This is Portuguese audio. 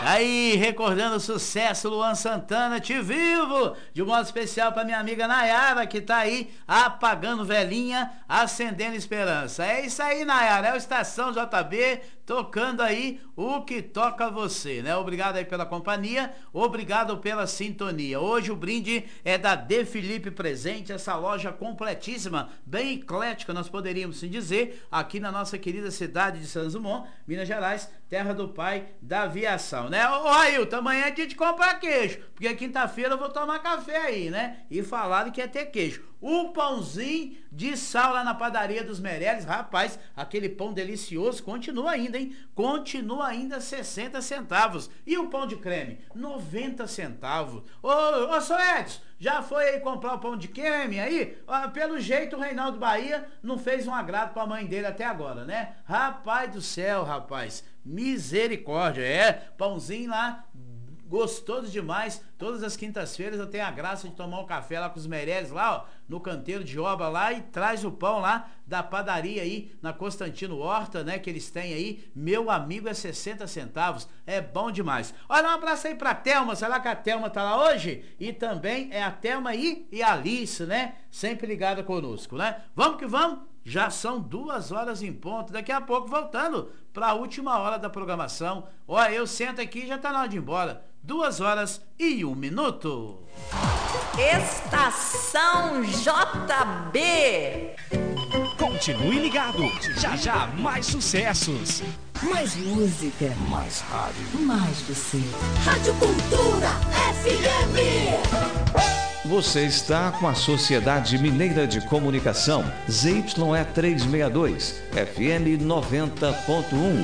Aí, recordando o sucesso, Luan Santana, Te Vivo, de um modo especial para minha amiga Nayara, que tá aí apagando velhinha, acendendo esperança. É isso aí, Nayara, é o Estação JB, tocando aí o que toca você, né? Obrigado aí pela companhia, obrigado pela sintonia. Hoje o brinde é da De Felipe Presente, essa loja completíssima, bem eclética, nós poderíamos sim dizer, aqui na nossa querida cidade de Santos Dumont, Minas Gerais, terra do pai da aviação, né? Ô Ailton, amanhã é dia de comprar queijo, porque quinta-feira eu vou tomar café aí, né? E falaram que ia ter queijo. O pãozinho de sal lá na padaria dos Meireles, rapaz, aquele pão delicioso, continua ainda, hein? Continua ainda 60 centavos. E o pão de creme? 90 centavos. Ô, seu Edson, já foi aí comprar o pão de creme aí? Pelo jeito o Reinaldo Bahia não fez um agrado pra mãe dele até agora, né? Rapaz do céu, rapaz, misericórdia, pãozinho lá, gostoso demais. Todas as quintas-feiras eu tenho a graça de tomar um café lá com os Meireles, lá, ó, no canteiro de obra lá, e traz o pão lá da padaria aí, na Constantino Horta, né, que eles têm aí, meu amigo, é 60 centavos, é bom demais. Olha, um abraço aí pra Thelma, será que a Thelma tá lá hoje? E também é a Thelma aí e a Alice, né, sempre ligada conosco, né? Vamos que vamos, já são 2 horas em ponto, daqui a pouco voltando para a última hora da programação. Olha, eu sento aqui e já tá na hora de ir embora. 2 horas e 1 minuto. Estação JB. Continue ligado. Já já mais sucessos. Mais música. Mais rádio. Mais você. Rádio Cultura FM. Você está com a Sociedade Mineira de Comunicação, ZYE 362, FM 90.1.